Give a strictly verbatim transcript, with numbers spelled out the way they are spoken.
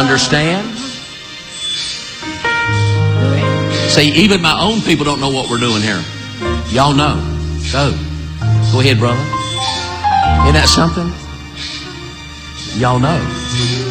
Understand? See, even my own people don't know what we're doing here. Y'all know. So, go ahead, brother. Isn't that something? Y'all know.